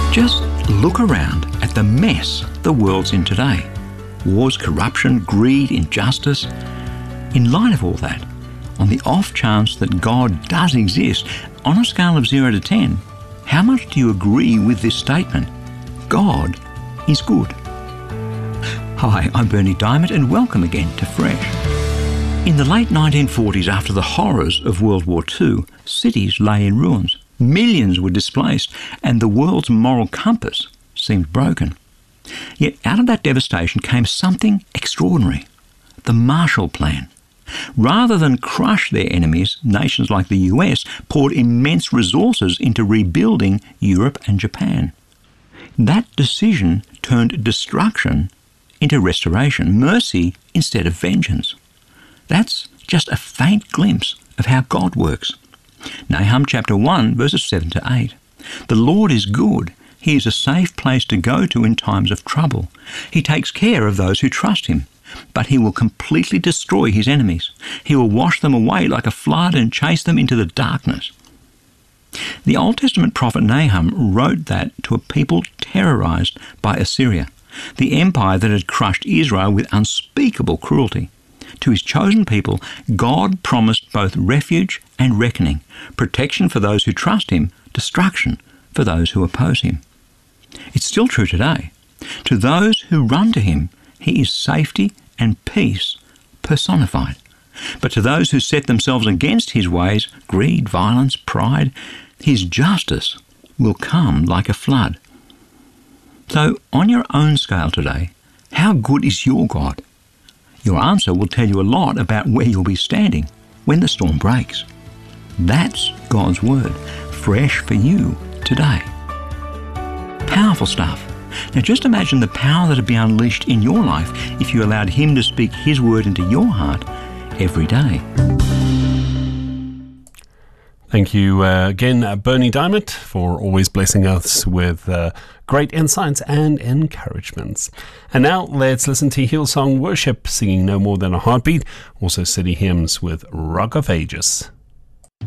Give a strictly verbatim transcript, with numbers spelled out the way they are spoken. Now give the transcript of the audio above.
Just look around at the mess the world's in today. Wars, corruption, greed, injustice. In light of all that, on the off chance that God does exist, on a scale of zero to ten, how much do you agree with this statement? God is good. Hi, I'm Berni Dymet and welcome again to Fresh. In the late nineteen forties, after the horrors of World War Two, cities lay in ruins. Millions were displaced and the world's moral compass seemed broken. Yet out of that devastation came something extraordinary, the Marshall Plan. Rather than crush their enemies, nations like the U S poured immense resources into rebuilding Europe and Japan. That decision turned destruction into restoration, mercy instead of vengeance. That's just a faint glimpse of how God works. Nahum chapter one, verses seven to eight. The Lord is good. He is a safe place to go to in times of trouble. He takes care of those who trust him, but he will completely destroy his enemies. He will wash them away like a flood and chase them into the darkness. The Old Testament prophet Nahum wrote that to a people terrorized by Assyria, the empire that had crushed Israel with unspeakable cruelty. To his chosen people, God promised both refuge and reckoning, protection for those who trust him, destruction for those who oppose him. It's still true today. To those who run to him, he is safety and peace personified. But to those who set themselves against his ways, greed, violence, pride, his justice will come like a flood. So, on your own scale today, how good is your God? Your answer will tell you a lot about where you'll be standing when the storm breaks. That's God's Word, fresh for you today. Powerful stuff. Now just imagine the power that would be unleashed in your life if you allowed Him to speak His Word into your heart every day. Thank you uh, again, uh, Berni Dymet, for always blessing us with uh, great insights and encouragements. And now let's listen to Hillsong Worship singing No More Than a Heartbeat, also City Hymns with Rock of Ages.